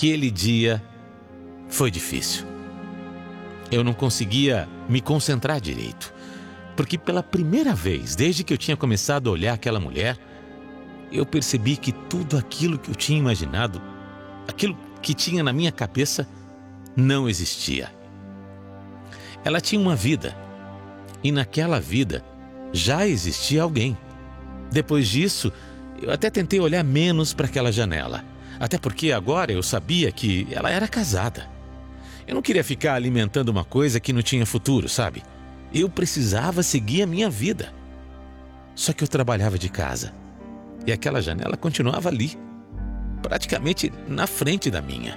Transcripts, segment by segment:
Aquele dia foi difícil. Eu não conseguia me concentrar direito, porque pela primeira vez, desde que eu tinha começado a olhar aquela mulher, eu percebi que tudo aquilo que eu tinha imaginado, aquilo que tinha na minha cabeça, não existia. Ela tinha uma vida, e naquela vida já existia alguém. Depois disso, eu até tentei olhar menos para aquela janela, até porque agora eu sabia que ela era casada. Eu não queria ficar alimentando uma coisa que não tinha futuro, sabe? Eu precisava seguir a minha vida. Só que eu trabalhava de casa, e aquela janela continuava ali, praticamente na frente da minha.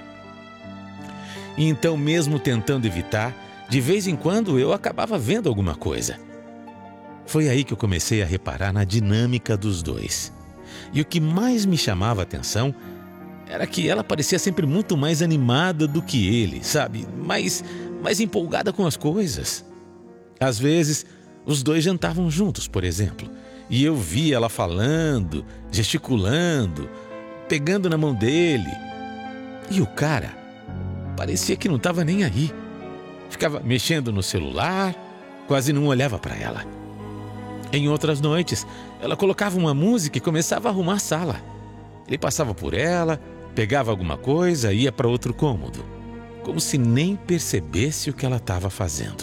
E então, mesmo tentando evitar, de vez em quando eu acabava vendo alguma coisa. Foi aí que eu comecei a reparar na dinâmica dos dois. E o que mais me chamava a atenção era que ela parecia sempre muito mais animada do que ele, sabe? Mais empolgada com as coisas. Às vezes, os dois jantavam juntos, por exemplo, e eu via ela falando, gesticulando, pegando na mão dele. E o cara parecia que não estava nem aí. Ficava mexendo no celular, quase não olhava para ela. Em outras noites, ela colocava uma música e começava a arrumar a sala. Ele passava por ela, pegava alguma coisa e ia para outro cômodo, como se nem percebesse o que ela estava fazendo.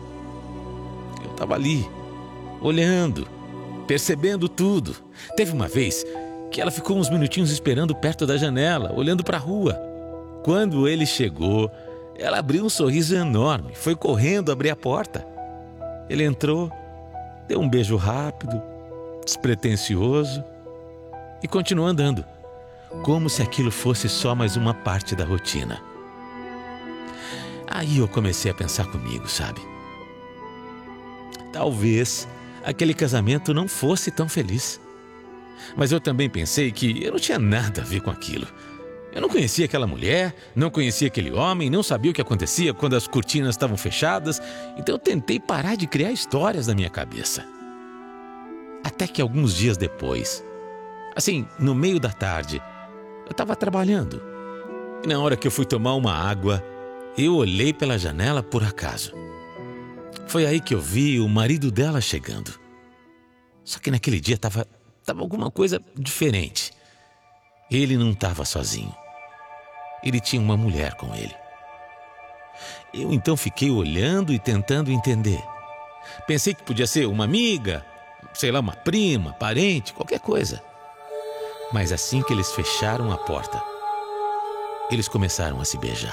Eu estava ali, olhando, percebendo tudo. Teve uma vez que ela ficou uns minutinhos esperando perto da janela, olhando para a rua. Quando ele chegou, ela abriu um sorriso enorme, foi correndo abrir a porta. Ele entrou, deu um beijo rápido, despretensioso e continuou andando, como se aquilo fosse só mais uma parte da rotina. Aí eu comecei a pensar comigo, sabe? Talvez aquele casamento não fosse tão feliz. Mas eu também pensei que eu não tinha nada a ver com aquilo. Eu não conhecia aquela mulher, não conhecia aquele homem, não sabia o que acontecia quando as cortinas estavam fechadas, então eu tentei parar de criar histórias na minha cabeça. Até que alguns dias depois, assim, no meio da tarde, eu estava trabalhando. E na hora que eu fui tomar uma água, eu olhei pela janela por acaso. Foi aí que eu vi o marido dela chegando. Só que naquele dia estava alguma coisa diferente. Ele não estava sozinho. Ele tinha uma mulher com ele. Eu então fiquei olhando e tentando entender. Pensei que podia ser uma amiga, sei lá, uma prima, parente, qualquer coisa. Mas assim que eles fecharam a porta, eles começaram a se beijar.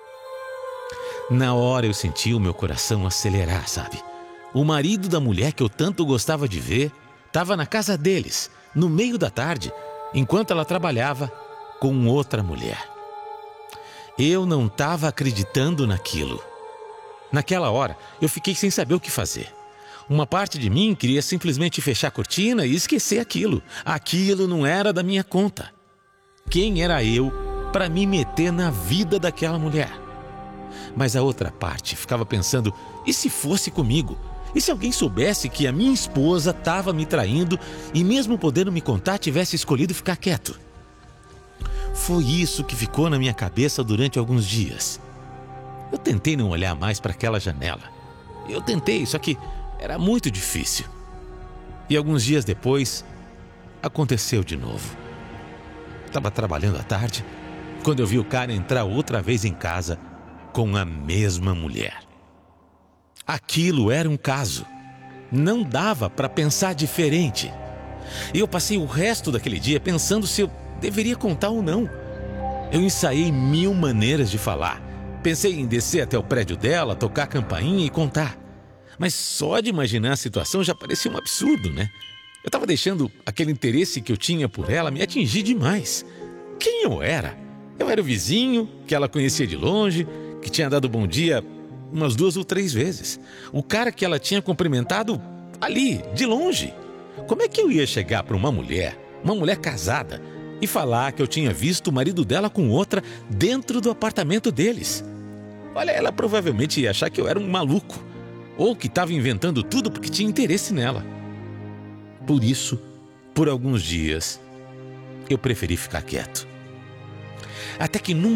Na hora eu senti o meu coração acelerar, sabe? O marido da mulher que eu tanto gostava de ver estava na casa deles, no meio da tarde, enquanto ela trabalhava com outra mulher. Eu não estava acreditando naquilo. Naquela hora, eu fiquei sem saber o que fazer. Uma parte de mim queria simplesmente fechar a cortina e esquecer aquilo. Aquilo não era da minha conta. Quem era eu para me meter na vida daquela mulher? Mas a outra parte ficava pensando, e se fosse comigo? E se alguém soubesse que a minha esposa estava me traindo e mesmo podendo me contar, tivesse escolhido ficar quieto? Foi isso que ficou na minha cabeça durante alguns dias. Eu tentei não olhar mais para aquela janela. Eu tentei, só que era muito difícil. E alguns dias depois, aconteceu de novo. Estava trabalhando à tarde, quando eu vi o cara entrar outra vez em casa com a mesma mulher. Aquilo era um caso. Não dava para pensar diferente. E eu passei o resto daquele dia pensando se eu deveria contar ou não. Eu ensaiei 1000 maneiras de falar. Pensei em descer até o prédio dela, tocar a campainha e contar. Mas só de imaginar a situação já parecia um absurdo, né? Eu estava deixando aquele interesse que eu tinha por ela me atingir demais. Quem eu era? Eu era o vizinho que ela conhecia de longe, que tinha dado bom dia umas 2 ou 3 vezes. O cara que ela tinha cumprimentado ali, de longe. Como é que eu ia chegar para uma mulher casada, e falar que eu tinha visto o marido dela com outra dentro do apartamento deles? Olha, ela provavelmente ia achar que eu era um maluco, ou que estava inventando tudo porque tinha interesse nela. Por isso, por alguns dias, eu preferi ficar quieto. Até que num